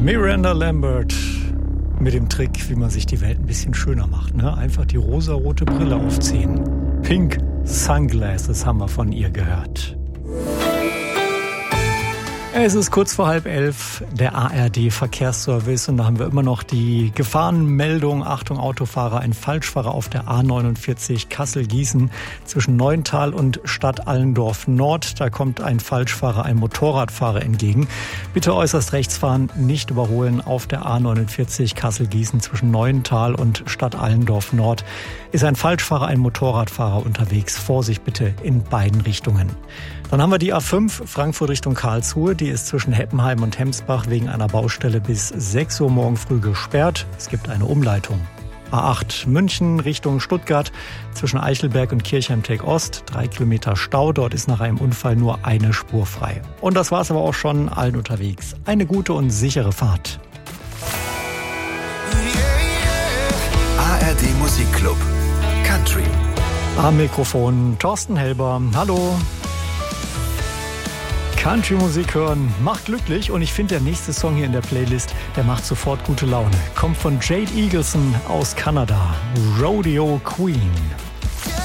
Miranda Lambert mit dem Trick, wie man sich die Welt ein bisschen schöner macht. Ne? Einfach die rosarote Brille aufziehen. Pink Sunglasses haben wir von ihr gehört. Es ist kurz vor 10:30, der ARD-Verkehrsservice, und da haben wir immer noch die Gefahrenmeldung. Achtung Autofahrer, ein Falschfahrer auf der A49 Kassel-Gießen zwischen Neuntal und Stadt Allendorf Nord. Da kommt ein Falschfahrer, ein Motorradfahrer entgegen. Bitte äußerst rechts fahren, nicht überholen auf der A49 Kassel-Gießen zwischen Neuntal und Stadt Allendorf Nord. Ist ein Falschfahrer, ein Motorradfahrer unterwegs. Vorsicht bitte in beiden Richtungen. Dann haben wir die A5 Frankfurt Richtung Karlsruhe. Die ist zwischen Heppenheim und Hemsbach wegen einer Baustelle bis 6 Uhr morgen früh gesperrt. Es gibt eine Umleitung. A8 München Richtung Stuttgart zwischen Eichelberg und Kirchheim-Teck-Ost. 3 Kilometer Stau. Dort ist nach einem Unfall nur eine Spur frei. Und das war's aber auch schon. Allen unterwegs eine gute und sichere Fahrt. ARD Musikclub Country. Am Mikrofon Thorsten Helber. Hallo. Country-Musik hören macht glücklich, und ich finde, der nächste Song hier in der Playlist, der macht sofort gute Laune. Kommt von Jade Eagleson aus Kanada, Rodeo Queen.